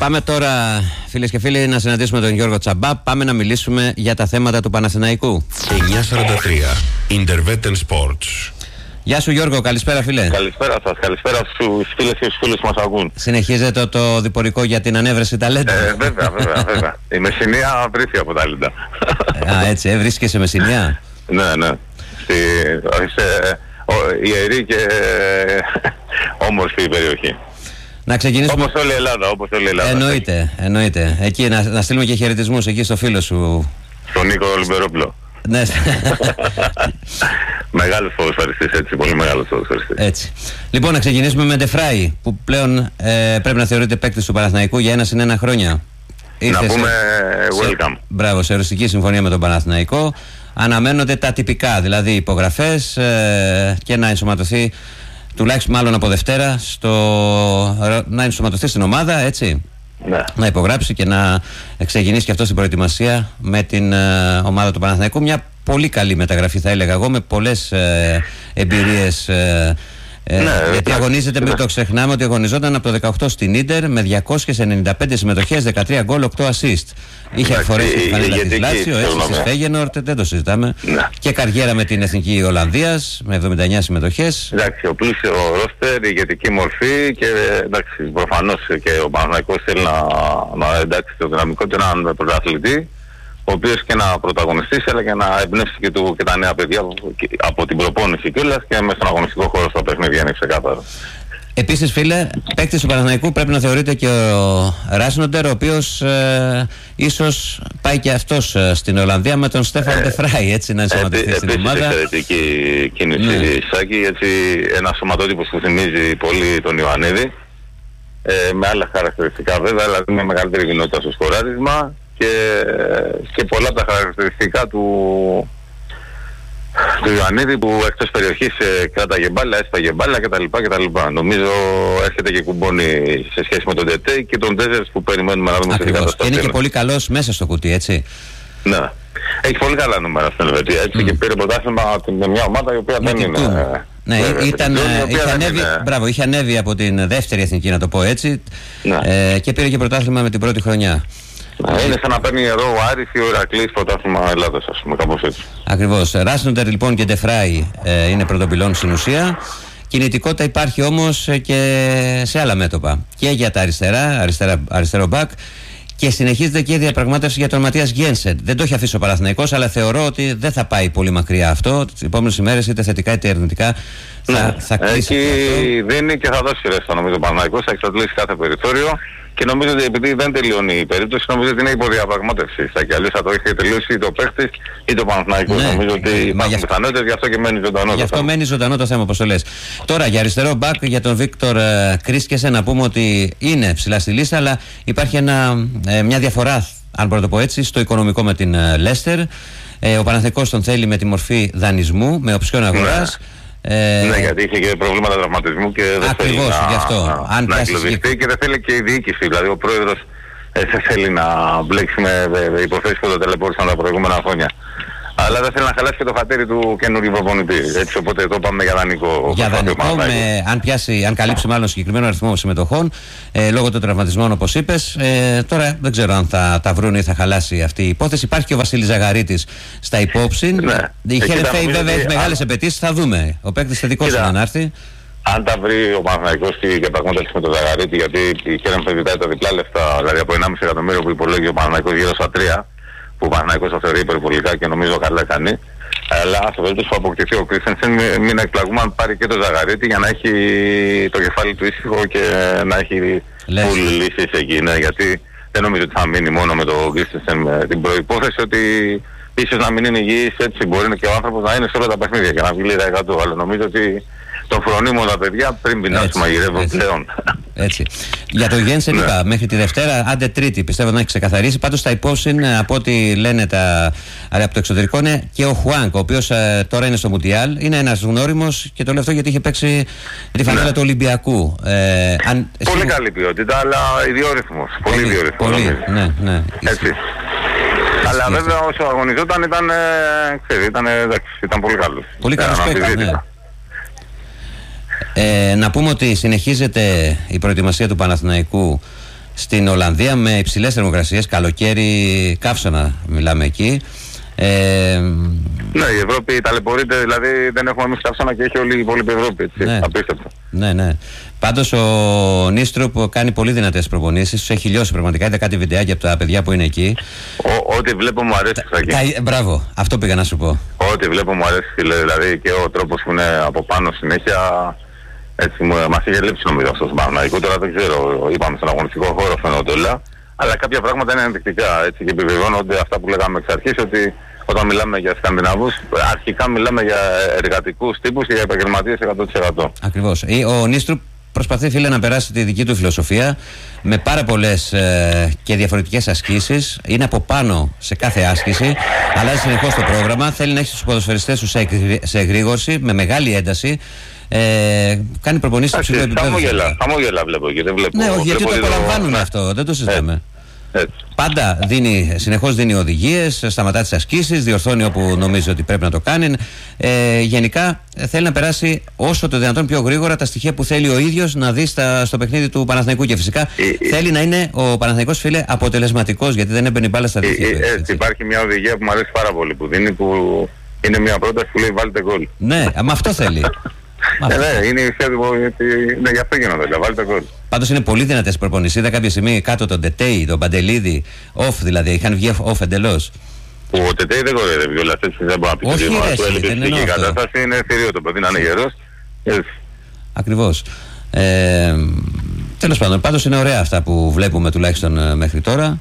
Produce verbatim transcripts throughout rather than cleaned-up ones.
Πάμε τώρα, φίλες και φίλοι, να συναντήσουμε τον Γιώργο Τσαμπά. Πάμε να μιλήσουμε για τα θέματα του Παναθηναϊκού. εννιά σαράντα τρία Intervetten Sports. Γεια σου Γιώργο, καλησπέρα φίλε. Καλησπέρα σας, καλησπέρα στους φίλες και στους φίλους που μας ακούν. Συνεχίζεται το, το διπορικό για την ανέβρεση ταλέντα. Ε, βέβαια, βέβαια, βέβαια. Η Μεσσηνία βρίσκει από ταλέντα. Α, έτσι, ε, βρίσκεσαι σε Μεσσηνία. Ναι, ναι. Στη, σε, ο, ιερή και όμορφη περιοχή. Να ξεκινήσουμε. Όπως όλη η Ελλάδα, όπως όλη η Ελλάδα. Εννοείται, εννοείται. Εκεί να, να στείλουμε και χαιρετισμούς εκεί στο φίλο σου. Στον Νίκο Ολυμπερόπουλο. Ναι. Μεγάλος ποδοσφαιριστής, έτσι, πολύ μεγάλος ποδοσφαιριστής. Έτσι. Λοιπόν, να ξεκινήσουμε με Ντεφράι, που πλέον ε, πρέπει να θεωρείται παίκτης του Παναθηναϊκού για ένα συν ένα χρόνια. Ήρθε να πούμε σε, welcome. Σε, μπράβο, σε οριστική συμφωνία με τον Παναθηναϊκό. Αναμένονται τα τυπικά, δηλαδή υπογραφές ε, και να ενσωματωθεί, τουλάχιστον μάλλον από Δευτέρα, στο, να ενσωματωθεί στην ομάδα, έτσι. Ναι. Να υπογράψει και να ξεκινήσει και αυτό στην προετοιμασία με την ε, ομάδα του Παναθηναϊκού. Μια πολύ καλή μεταγραφή, θα έλεγα εγώ, με πολλές ε, εμπειρίες. Ε, ε, ναι, γιατί ναι, αγωνίζεται, μην το ξεχνάμε, ότι αγωνιζόταν από το δεκαοκτώ στην Ίντερ με διακόσιες ενενήντα πέντε συμμετοχές, δεκατρία γκολ, οκτώ assist. Είχε φορέσει τη φανέλα της Λάτσιο, έτσι, στη Φέγενορτ, δεν το συζητάμε. Ναι. Και καριέρα με την Εθνική Ολλανδίας με εβδομήντα εννιά συμμετοχές. Εντάξει, ο πλούσιο ρόστερ, η ηγετική μορφή και εντάξει, προφανώς και ο Παναθηναϊκός θέλει να, να εντάξει το δυναμικό του έναν πρωταθλητή, ο οποίος και να πρωταγωνιστήσει αλλά και να εμπνεύσει και, του, και τα νέα παιδιά από, από την προπόνηση κιόλας και μέσα στον αγωνιστικό χώρο στα παιχνίδια, είναι ξεκάθαρο. Επίσης, φίλε, παίκτης του Παναθηναϊκού πρέπει να θεωρείται και ο Ράσνοντερ, ο οποίος ε, ίσως πάει και αυτός ε, στην Ολλανδία με τον Στέφαν Ντεφράι, έτσι, να ενσωματωθεί στην ομάδα. Επίσης, εξαιρετική κίνηση, ναι. Σάκη, έτσι, ένα σωματότυπος που θυμίζει πολύ τον Ιωαννίδη, ε, με άλλα χαρακτηριστικά βέβαια, αλλά με μεγαλύτερη κοινότητα στο σκοράρισμα και, και πολλά από τα χαρακτηριστικά του του Ιωαννίδη, που εκτός περιοχής ε, κράταγε μπάλα, έσπαγε μπάλα κτλ, κτλ. Νομίζω έρχεται και κουμπώνει σε σχέση με τον Τετέ και τον Τέζερς που περιμένουμε να δούμε. Ακριβώς. Και είναι και πολύ καλός μέσα στο κουτί, έτσι. Ναι. Έχει πολύ καλά νούμερα στην Ελβετία, έτσι, mm. και πήρε πρωτάθλημα με μια ομάδα η οποία με δεν είναι... Ναι, βέβαια, ήταν, είχε, ανέβει, είναι... μπράβο, είχε ανέβει από την δεύτερη εθνική, να το πω έτσι, ναι. ε, και πήρε και πρωτάθλημα με την πρώτη χρονιά. Ναι, είναι σαν να παίρνει εδώ ο Άρης ή ο Ηρακλής πρωτάθλημα Ελλάδας, ας πούμε, κάπως έτσι. Ακριβώς. Ράσνοντερ λοιπόν και Ντεφράι ε, είναι πρωτοπυλών στην ουσία. Κινητικότητα υπάρχει όμως και σε άλλα μέτωπα. Και για τα αριστερά, αριστερά αριστερό μπακ. Και συνεχίζεται και η διαπραγμάτευση για τον Ματίας Γκένσεντ. Δεν το έχει αφήσει ο Παναθηναϊκός, αλλά θεωρώ ότι δεν θα πάει πολύ μακριά αυτό. Τις επόμενες ημέρες, είτε θετικά είτε αρνητικά, θα, ναι. θα κλείσει. Εκεί δίνει και θα δώσει ρέστα, νομίζω, ο Παναθηναϊκός. Θα εξαντλήσει κάθε περιθώριο. Και νομίζω ότι επειδή δεν τελειώνει η περίπτωση, νομίζω ότι είναι υποδιαπραγμάτευση. Και αλλιώς θα το έχει τελειώσει είτε ο παίχτης είτε ο Παναθηναϊκός. Ναι, νομίζω ότι υπάρχουν πιθανότητες, γι' αυτό και μένει ζωντανό. Γι' αυτό μένει ζωντανό το θέμα, όπως το λες. Τώρα για αριστερό μπακ, για τον Βίκτορ Κρίσκεσεν, να πούμε ότι είναι ψηλά στη λίστα, αλλά υπάρχει ένα, ε, μια διαφορά, αν μπορώ να το πω έτσι, στο οικονομικό με την Λέστερ. Ε, ο Παναθηναϊκός τον θέλει με τη μορφή δανεισμού, με οψιόν αγοράς. Ναι. Ε... Ναι, γιατί είχε και προβλήματα τραυματισμού και δεν ακριβώς, θέλει γι' αυτό. να, Αν να εκλογιστεί και... και δεν θέλει και η διοίκηση. Δηλαδή ο πρόεδρος ε, δεν θέλει να μπλέξει με ε, υποθέσεις που το τελεπόρησαν τα προηγούμενα χρόνια. Αλλά δεν θέλει να χαλάσει και το χατήρι του καινούργιου προπονητή. Έτσι, οπότε το πάμε για δανεικό. Για δανεικό, με, αν, πιάσει, αν καλύψει μάλλον συγκεκριμένο αριθμό συμμετοχών, ε, λόγω των τραυματισμών, όπως είπες. Ε, τώρα δεν ξέρω αν θα τα βρουν ή θα χαλάσει αυτή η υπόθεση. Υπάρχει και ο Βασίλης Ζαγαρίτης στα υπόψη. Ναι. Η Χέρεφεϊ βέβαια έχει μεγάλες απαιτήσεις. Θα δούμε. Ο παίκτης θετικός είναι να έρθει. Αν τα βρει ο Παναθηναϊκός και διαπραγμάτευση με τον Ζαγαρίτη, γιατί η Χέρεφεϊ ζητάει τα διπλά λεφτά, δηλαδή από ενάμιση εκατομμύριο που υπολέγει ο Παναθηναϊκός γύρω στα τρία. Που ο Παναθηναϊκός θα θεωρεί υπερβολικά και νομίζω καλά κάνει. Αλλά στο περίπτωση που αποκτηθεί ο Κρίστενσεν, μην εκπλαγούμε αν πάρει και το Ζαγαρίτη για να έχει το κεφάλι του ήσυχο και να έχει full λύσεις εκεί. Ναι, γιατί δεν νομίζω ότι θα μείνει μόνο με το Κρίστενσεν, με την προϋπόθεση ότι ίσως να μην είναι υγιής, έτσι μπορεί και ο άνθρωπος να είναι σε όλα τα παιχνίδια και να βγει λίγα εκατό. Αλλά νομίζω ότι τον φρονίμουν τα παιδιά πριν πεινάσουν, μαγειρεύουν πλέον. Έτσι. Για το Γένσεν, είπα, μέχρι τη Δευτέρα, άντε Τρίτη, πιστεύω να έχει ξεκαθαρίσει. Πάντως τα υπόψη, από ό,τι λένε τα, από το εξωτερικό, είναι και ο Χουάνκ, ο οποίος ε, τώρα είναι στο Μουντιάλ. Είναι ένας γνώριμος και το λέω αυτό γιατί είχε παίξει τη φανέλα ναι. του Ολυμπιακού. Ε, αν, πολύ εσύ... καλή ποιότητα, αλλά ιδιόρυθμος. Πολύ, πολύ ιδιόρυθμος. Πολύ, ναι, ναι. Έτσι. Αλλά βέβαια όσο αγωνιζόταν ήταν, ε, ξέρει, ήταν, εντάξει, ήταν πολύ καλός. Πολύ καλός παίκτης, ναι. Ε, να πούμε ότι συνεχίζεται η προετοιμασία του Παναθηναϊκού στην Ολλανδία με υψηλές θερμοκρασίες, καλοκαίρι, καύσωνα μιλάμε εκεί. Ε, ναι, η Ευρώπη ταλαιπωρείται, δηλαδή δεν έχουμε εμείς καύσωνα και έχει όλη η υπόλοιπη Ευρώπη. Έτσι, ναι, απίστευτο. Ναι, ναι. Πάντως ο Νίστρουπ κάνει πολύ δυνατές προπονήσεις. Τους έχει λιώσει πραγματικά. Είδα κάτι βιντεάκι από τα παιδιά που είναι εκεί. Ο, ό,τι βλέπω μου αρέσει. Κα... Μπράβο, αυτό πήγα να σου πω. Ό,τι βλέπω μου αρέσει, φίλε. Δηλαδή και ο τρόπος που είναι από πάνω συνέχεια. Έτσι, μας είχε λείψει νομίζω αυτό στον Παναθηναϊκό. Τώρα δεν ξέρω, είπαμε στον αγωνιστικό χώρο φαίνονται όλα. Αλλά κάποια πράγματα είναι ενδεικτικά. Έτσι, και επιβεβαιώνονται αυτά που λέγαμε εξ αρχής, ότι όταν μιλάμε για Σκανδιναβούς, αρχικά μιλάμε για εργατικούς τύπους και για επαγγελματίες εκατό τοις εκατό. Ακριβώς. Ο Νίστρουπ προσπαθεί, φίλε, να περάσει τη δική του φιλοσοφία με πάρα πολλές ε, και διαφορετικές ασκήσεις. Είναι από πάνω σε κάθε άσκηση. Αλλάζει συνεχώς το πρόγραμμα. Θέλει να έχει τους ποδοσφαιριστές του σε, σε εγρήγορση, με μεγάλη ένταση. Ε, κάνει προπονήσεις στο ψηλό επίπεδο. Χαμόγελα, χαμόγελα βλέπω και δεν βλέπω. Ναι, όχι, γιατί το απολαμβάνουμε ναι. αυτό, δεν το συζητάμε. Ε, έτσι. Πάντα δίνει, συνεχώς δίνει οδηγίες, σταματά τις ασκήσεις, διορθώνει όπου νομίζει ότι πρέπει να το κάνει. Ε, γενικά θέλει να περάσει όσο το δυνατόν πιο γρήγορα τα στοιχεία που θέλει ο ίδιος να δει στα, στο παιχνίδι του Παναθηναϊκού. Και φυσικά ε, θέλει ε, να είναι ο Παναθηναϊκός, φίλε, αποτελεσματικός, γιατί δεν έμπαινε μπάλα στα δίχτυα. Ε, ε, υπάρχει μια οδηγία που μου αρέσει πάρα πολύ που δίνει, που είναι μια πρόταση που λέει βάλτε γκολ. Ναι, μα αυτό θέλει. Ε, ναι, είναι η ουσία του. Ναι, γι' αυτό γίνονται. Βάλτε γκολ. Πάντως είναι πολύ δυνατές προπονήσεις. Είδα κάποια στιγμή κάτω τον Τετέι, τον Παντελίδη, off δηλαδή. Είχαν βγει off εντελώς. Που ο Τετέι δεν κορεύει, όλα έτσι δεν μπορεί να πει. Όχι, ρε, δεν εννοώ αυτό. Η κατάσταση είναι θηρίο το παιδί να είναι γερός. Ακριβώς. Ε, τέλος πάντων, πάντως είναι ωραία αυτά που βλέπουμε τουλάχιστον μέχρι τώρα.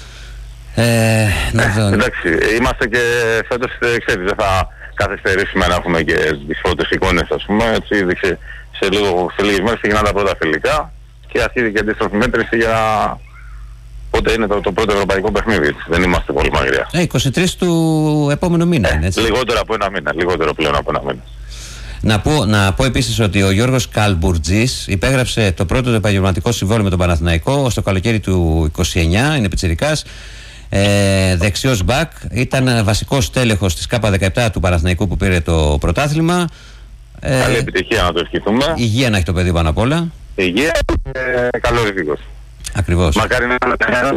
Ε, να δω... Εντάξει, είμαστε και φέτος, ξέρεις, δεν θα καθυστερήσουμε να έχουμε και τις πρώτες εικόνες, ας πούμε. Έτσι, σε, σε, λίγο, σε λίγες μέρες ξεκινάνε τα πρώτα φιλικά και αρχίζει και αντίστροφη μέτρηση για πότε είναι το, το πρώτο ευρωπαϊκό παιχνίδι. Δεν είμαστε πολύ μακριά. Ε, είκοσι τρεις του επόμενου μήνα ε, είναι, έτσι. Λιγότερο από ένα μήνα, λιγότερο πλέον από ένα μήνα. Να πω, να πω επίσης ότι ο Γιώργος Καλμπουρτζής υπέγραψε το πρώτο του επαγγελματικό συμβόλαιο με τον Παναθηναϊκό ως το καλοκαίρι του είκοσι εννιά, είναι πιτσιρικάς. Ε, δεξιός μπακ, ήταν βασικός τέλεχος της Κάπα δεκαεπτά του Παναθηναϊκού που πήρε το πρωτάθλημα. Ε, Καλή επιτυχία να το ευχηθούμε. Υγεία να έχει το παιδί πάνω απ' όλα. Υγεία και ε, καλός δίκος. Ακριβώς. Μακάρι να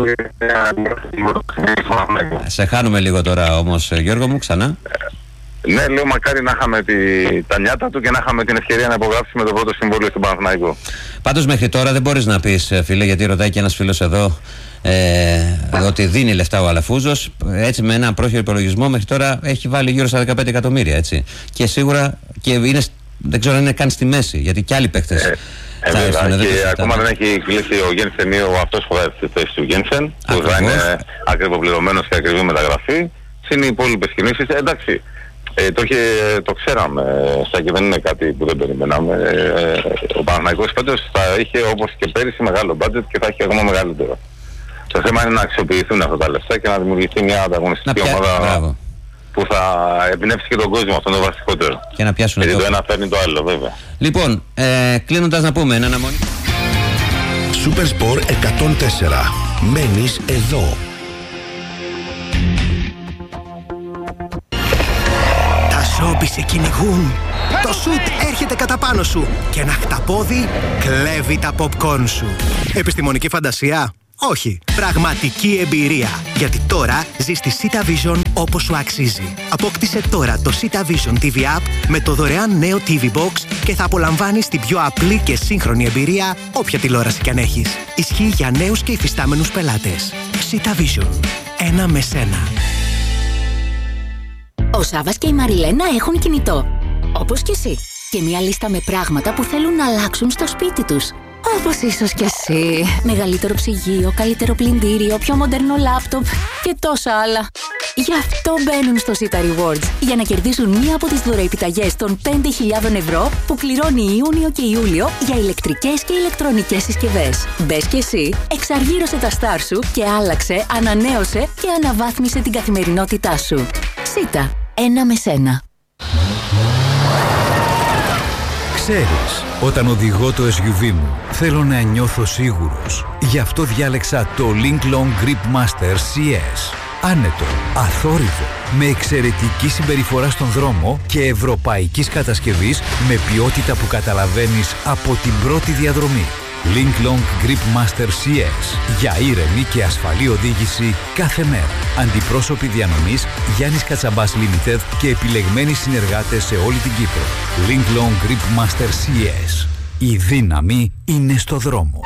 Σε χάνουμε λίγο τώρα όμως, Γιώργο μου, ξανά. Ναι, λέω μακάρι να είχαμε τη, τα νιάτα του και να είχαμε την ευκαιρία να υπογράψουμε το πρώτο συμβόλαιο στον Παναθηναϊκό. Πάντως μέχρι τώρα δεν μπορείς να πεις, φίλε, γιατί ρωτάει και ένας φίλος εδώ, ε, ότι δίνει λεφτά ο Αλαφούζος. Έτσι, με ένα πρόχειρο υπολογισμό μέχρι τώρα έχει βάλει γύρω στα δεκαπέντε εκατομμύρια. Έτσι. Και σίγουρα και είναι, δεν ξέρω αν είναι καν στη μέση, γιατί και άλλοι παίχτες. Ε, ε, θα έρθουν, και δεν ακόμα δεν έχει κλείσει ο Γένσεν ή ο αυτός που θα έρθει στη θέση του Γένσεν, που θα είναι ακριβοπληρωμένος και ακριβή μεταγραφή. Είναι οι υπόλοιπες κινήσεις. Ε, εντάξει. Ε, το, είχε, το ξέραμε, σαν και δεν είναι κάτι που δεν περιμέναμε. Ε, ο Παναθηναϊκός φέτος θα είχε όπως και πέρυσι μεγάλο μπάτζετ και θα έχει ακόμα μεγαλύτερο. Το θέμα είναι να αξιοποιηθούν αυτά τα λεφτά και να δημιουργηθεί μια ανταγωνιστική πια... ομάδα Μπράβο. Που θα εμπνεύσει και τον κόσμο, αυτό είναι το βασικότερο. Και να πιάσουν γιατί το ένα φέρνει το άλλο, βέβαια. Λοιπόν, ε, κλείνοντας να πούμε, ένα αναμονή. Supersport εκατόν τέσσερα. Μένεις εδώ. Σόπι σε κυνηγούν. Το σουτ έρχεται κατά πάνω σου και ένα χταπόδι κλέβει τα popcorn σου. Επιστημονική φαντασία? Όχι. Πραγματική εμπειρία. Γιατί τώρα ζεις τη Sita Vision όπως σου αξίζει. Απόκτησε τώρα το Sita Vision τι βι App με το δωρεάν νέο τι βι Box και θα απολαμβάνεις την πιο απλή και σύγχρονη εμπειρία όποια τηλεόραση κι αν έχεις. Ισχύει για νέους και υφιστάμενους πελάτες. Sita Vision. Ένα με σένα. Ο Σάββας και η Μαριλένα έχουν κινητό. Όπως και εσύ. Και μια λίστα με πράγματα που θέλουν να αλλάξουν στο σπίτι τους. Όπως ίσως και εσύ. Μεγαλύτερο ψυγείο, καλύτερο πλυντήριο, πιο μοντέρνο λάπτοπ και τόσα άλλα. Γι' αυτό μπαίνουν στο Sita Rewards. Για να κερδίσουν μία από τις δωροεπιταγές των πέντε χιλιάδες ευρώ που πληρώνει Ιούνιο και Ιούλιο για ηλεκτρικές και ηλεκτρονικές συσκευές. Μπες και εσύ, εξαργύρωσε τα στάρ σου και άλλαξε, ανανέωσε και αναβάθμισε την καθημερινότητά σου. Sita. Ένα με σένα. Ξέρεις, όταν οδηγώ το ες γιου βι μου, θέλω να νιώθω σίγουρος. Γι' αυτό διάλεξα το Link Long Grip Master σι ες. Άνετο, αθόρυβο, με εξαιρετική συμπεριφορά στον δρόμο και ευρωπαϊκής κατασκευής με ποιότητα που καταλαβαίνεις από την πρώτη διαδρομή. Linklong Grip Master σι ες. Για ήρεμη και ασφαλή οδήγηση κάθε μέρα. Αντιπρόσωποι διανομής Γιάννης Κατσαμπάς Limited και επιλεγμένοι συνεργάτες σε όλη την Κύπρο. Linklong Grip Master σι ες. Η δύναμη είναι στο δρόμο.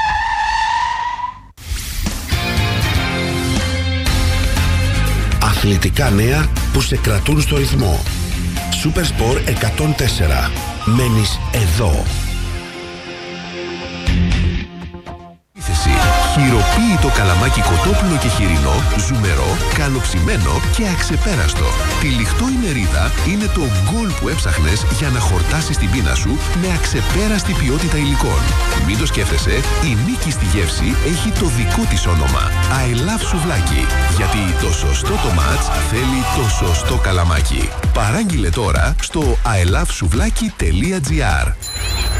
Αθλητικά νέα που σε κρατούν στο ρυθμό. Supersport εκατόν τέσσερα. Μένεις εδώ. Χειροποίητο καλαμάκι κοτόπουλο και χοιρινό, ζουμερό, καλοψημένο και αξεπέραστο. Τυλιχτό η μερίδα είναι το γκολ που έψαχνες για να χορτάσεις την πείνα σου με αξεπέραστη ποιότητα υλικών. Μην το σκέφτεσαι, η νίκη στη γεύση έχει το δικό της όνομα. I love σουβλάκι. Γιατί το σωστό το μάτς θέλει το σωστό καλαμάκι. Παράγγειλε τώρα στο άι λαβ σουβλάκι τελεία τζι άρ.